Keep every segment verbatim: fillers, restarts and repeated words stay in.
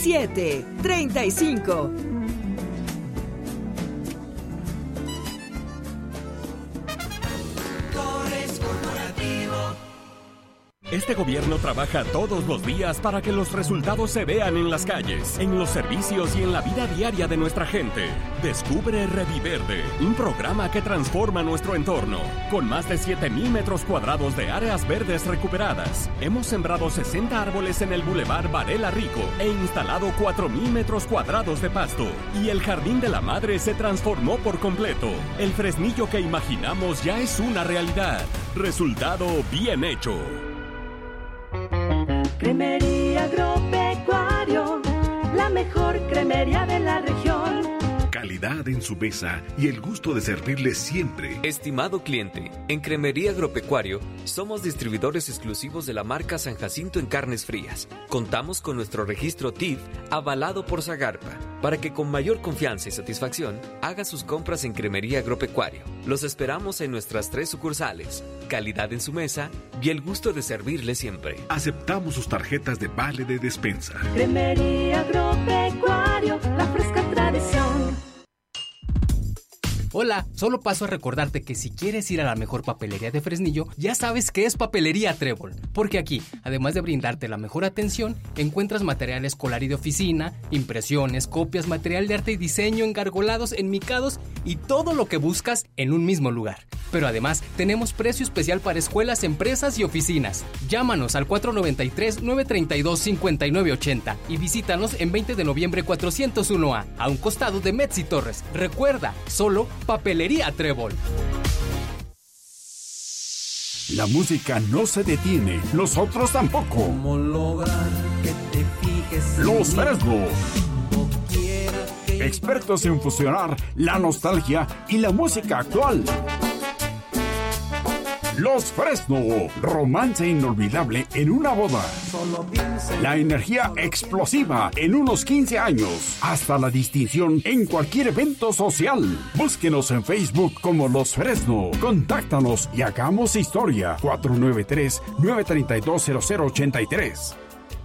siete treinta y cinco. Este gobierno trabaja todos los días para que los resultados se vean en las calles, en los servicios y en la vida diaria de nuestra gente. Descubre Reviverde, un programa que transforma nuestro entorno. Con más de siete mil metros cuadrados de áreas verdes recuperadas, hemos sembrado sesenta árboles en el Boulevard Varela Rico e instalado cuatro mil metros cuadrados de pasto. Y el Jardín de la Madre se transformó por completo. El Fresnillo que imaginamos ya es una realidad. Resultado bien hecho. Cremería Agropecuario, la mejor cremería de la región. Calidad en su mesa y el gusto de servirle siempre. Estimado cliente, en Cremería Agropecuario somos distribuidores exclusivos de la marca San Jacinto en carnes frías. Contamos con nuestro registro T I F avalado por Zagarpa para que con mayor confianza y satisfacción haga sus compras en Cremería Agropecuario. Los esperamos en nuestras tres sucursales. Calidad en su mesa y el gusto de servirle siempre. Aceptamos sus tarjetas de vale de despensa. Cremería Agropecuario, la fresca tradición. Hola, solo paso a recordarte que si quieres ir a la mejor papelería de Fresnillo, ya sabes que es Papelería Trébol, porque aquí, además de brindarte la mejor atención, encuentras material escolar y de oficina, impresiones, copias, material de arte y diseño, engargolados, enmicados y todo lo que buscas en un mismo lugar. Pero además, tenemos precio especial para escuelas, empresas y oficinas. Llámanos al cuatro noventa y tres, nueve treinta y dos, cincuenta y nueve ochenta y visítanos en veinte de noviembre cuatrocientos uno A, a un costado de Metz y Torres. Recuerda, solo Papelería Trébol. La música no se detiene, nosotros tampoco. ¿Cómo lograr que te fijes en Los mí? Fresno, expertos en fusionar la nostalgia y la música actual. Los Fresno, romance inolvidable en una boda. La energía explosiva en unos quince años. Hasta la distinción en cualquier evento social. Búsquenos en Facebook como Los Fresno. Contáctanos y hagamos historia. cuatro nueve tres, nueve tres dos, cero cero ocho tres.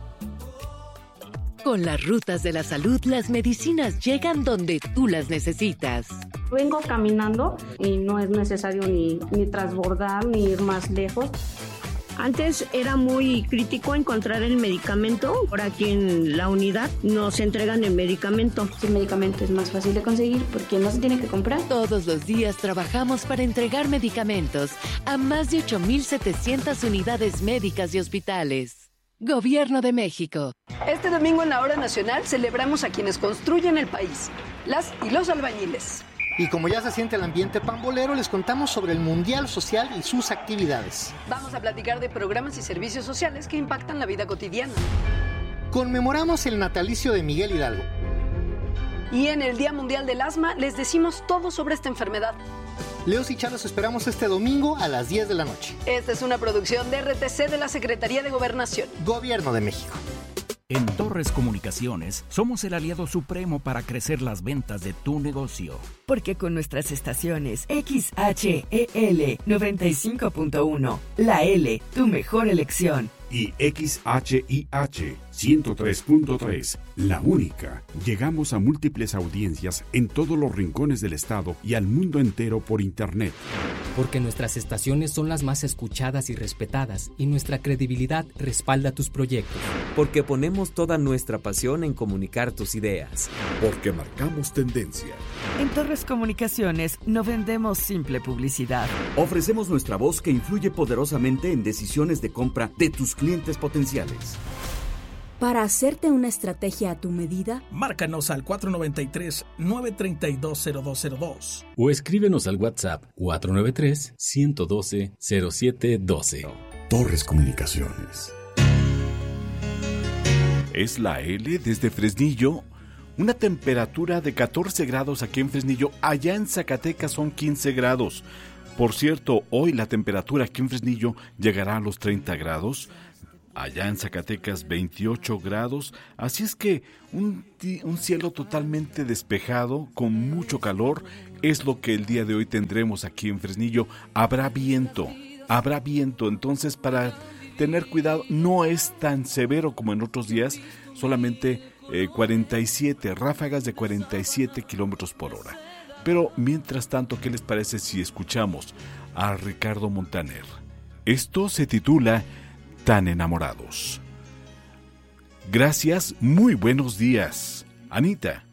Con las rutas de la salud, las medicinas llegan donde tú las necesitas. Vengo caminando y no es necesario ni, ni transbordar ni ir más lejos. Antes era muy crítico encontrar el medicamento. Por aquí en la unidad nos entregan el medicamento. El medicamento es más fácil de conseguir porque no se tiene que comprar. Todos los días trabajamos para entregar medicamentos a más de ocho mil setecientas unidades médicas y hospitales. Gobierno de México. Este domingo en la Hora Nacional celebramos a quienes construyen el país, las y los albañiles. Y como ya se siente el ambiente pambolero, les contamos sobre el Mundial Social y sus actividades. Vamos a platicar de programas y servicios sociales que impactan la vida cotidiana. Conmemoramos el natalicio de Miguel Hidalgo. Y en el Día Mundial del Asma les decimos todo sobre esta enfermedad. Leos y Chá los esperamos este domingo a las diez de la noche. Esta es una producción de R T C de la Secretaría de Gobernación. Gobierno de México. En Torres Comunicaciones somos el aliado supremo para crecer las ventas de tu negocio. Porque con nuestras estaciones X H E L noventa y cinco punto uno, la L, tu mejor elección. Y X H I H ciento tres punto tres, la única. Llegamos a múltiples audiencias en todos los rincones del estado y al mundo entero por internet. Porque nuestras estaciones son las más escuchadas y respetadas y nuestra credibilidad respalda tus proyectos. Porque ponemos toda nuestra pasión en comunicar tus ideas. Porque marcamos tendencia. En Torres Comunicaciones no vendemos simple publicidad. Ofrecemos nuestra voz que influye poderosamente en decisiones de compra de tus clientes potenciales. Para hacerte una estrategia a tu medida, márcanos al cuatro noventa y tres, nueve treinta y dos, cero dos cero dos o escríbenos al WhatsApp cuatro nueve tres, uno uno dos, cero siete uno dos. Torres Comunicaciones. Es la L desde Fresnillo. Una temperatura de catorce grados aquí en Fresnillo. Allá en Zacatecas son quince grados. Por cierto, hoy la temperatura aquí en Fresnillo llegará a los treinta grados. Allá en Zacatecas veintiocho grados, así es que un, un cielo totalmente despejado, con mucho calor, es lo que el día de hoy tendremos aquí en Fresnillo. Habrá viento, habrá viento, entonces para tener cuidado, no es tan severo como en otros días, solamente eh, cuarenta y siete, ráfagas de cuarenta y siete kilómetros por hora. Pero mientras tanto, ¿qué les parece si escuchamos a Ricardo Montaner? Esto se titula Tan enamorados. Gracias, muy buenos días. Anita.